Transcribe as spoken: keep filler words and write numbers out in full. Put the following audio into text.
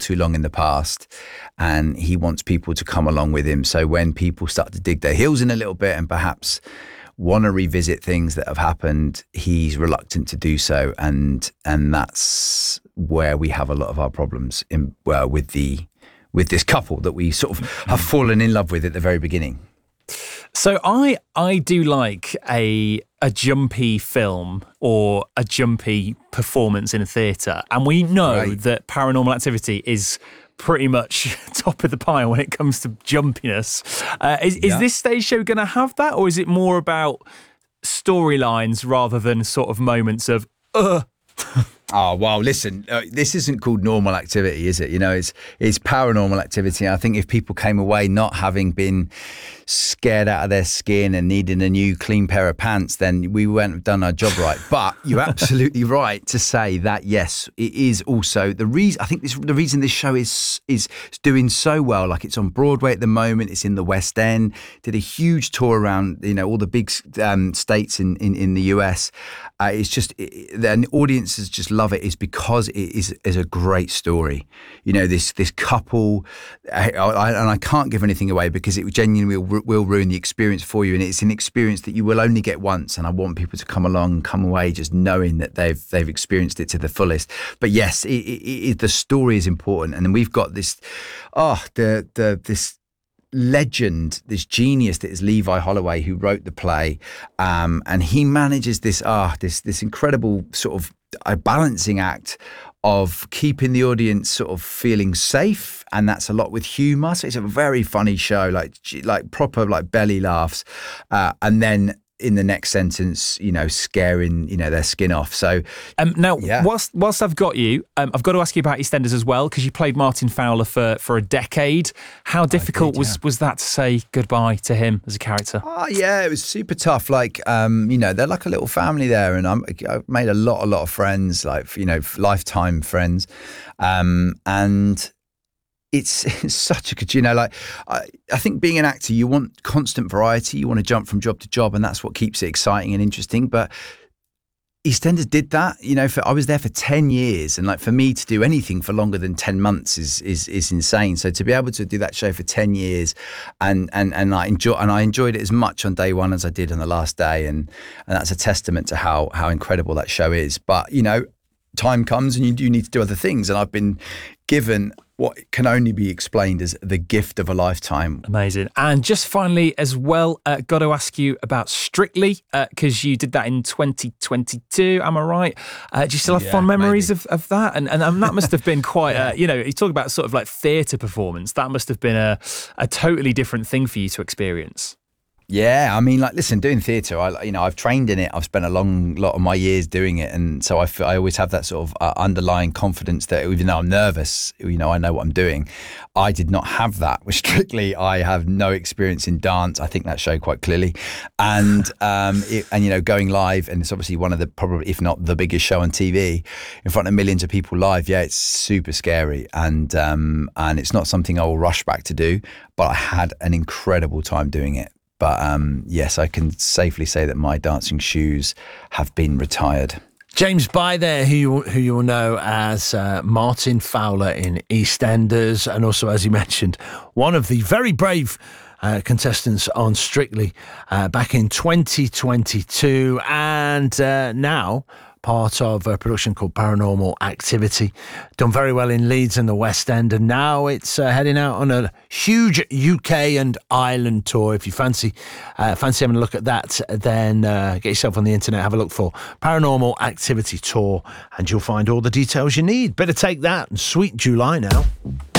too long in the past, and he wants people to come along with him. So when people start to dig their heels in a little bit and perhaps want to revisit things that have happened, he's reluctant to do so, and and that's where we have a lot of our problems in well with the with this couple that we sort of have fallen in love with at the very beginning. So I I do like a a jumpy film or a jumpy performance in a theatre, and we know right. that Paranormal Activity is pretty much top of the pile when it comes to jumpiness. Uh, is is yeah. this stage show going to have that, or is it more about storylines rather than sort of moments of uh? Oh, well, listen, uh, this isn't called Normal Activity, is it? You know, it's it's Paranormal Activity. I think if people came away not having been scared out of their skin and needing a new clean pair of pants, then we wouldn't have done our job right. But you're absolutely right to say that, yes, it is also the reason. I think this, the reason this show is is doing so well. Like, it's on Broadway at the moment. It's in the West End. Did a huge tour around, you know, all the big um, states in, in, in the U S. Uh, it's just, it, the audiences just love it, is because it is, is a great story. You know, this this couple, I, I, and I can't give anything away because it genuinely will, will ruin the experience for you, and it's an experience that you will only get once. And I want people to come along, come away just knowing that they've they've experienced it to the fullest. But yes, it, it, it, the story is important, and we've got this, oh, the the this. legend, this genius that is Levi Holloway, who wrote the play, um, and he manages this ah this this incredible sort of a balancing act of keeping the audience sort of feeling safe, and that's a lot with humour. So it's a very funny show, like like proper like belly laughs, uh, and then in the next sentence, you know, scaring, you know, their skin off. So um, now, yeah. whilst whilst I've got you, um, I've got to ask you about EastEnders as well, because you played Martin Fowler for for a decade. How difficult did, was yeah. was that to say goodbye to him as a character? Oh yeah, it was super tough. Like, um, you know, they're like a little family there, and I'm, I've made a lot, a lot of friends, like, you know, lifetime friends, um, and. It's, it's such a good, you know, like, I, I think being an actor, you want constant variety. You want to jump from job to job, and that's what keeps it exciting and interesting. But EastEnders did that, you know, for, I was there for ten years, and like, for me to do anything for longer than ten months is, is, is insane. So to be able to do that show for ten years and, and, and I enjoy, and I enjoyed it as much on day one as I did on the last day. And, and that's a testament to how, how incredible that show is. But, you know, time comes and you do need to do other things. And I've been given what can only be explained as the gift of a lifetime. Amazing. And just finally as well, uh, got to ask you about Strictly, because uh, you did that in twenty twenty-two, am I right? Uh, do you still have yeah, fond memories of, of that? And, and and that must have been quite, yeah. a, you know, you talk about sort of like theatre performance, that must have been a, a totally different thing for you to experience. Yeah, I mean, like, listen, doing theatre, I, you know, I've trained in it. I've spent a long lot of my years doing it, and so I, feel, I always have that sort of uh, underlying confidence that even though I'm nervous, you know, I know what I'm doing. I did not have that with Strictly. I have no experience in dance. I think that showed quite clearly, and um, it, and you know, going live, and it's obviously one of the probably, if not the biggest show on T V in front of millions of people live. Yeah, it's super scary, and um, and it's not something I will rush back to do. But I had an incredible time doing it. But um, yes, I can safely say that my dancing shoes have been retired. James Bai there, who you, who you will know as uh, Martin Fowler in EastEnders, and also, as you mentioned, one of the very brave uh, contestants on Strictly uh, back in twenty twenty-two, and uh, now part of a production called Paranormal Activity. Done very well in Leeds and the West End, and now it's uh, heading out on a huge U K and Ireland tour. If you fancy uh, fancy having a look at that, then uh, get yourself on the internet, have a look for Paranormal Activity Tour, and you'll find all the details you need. Better take that, and sweet July now.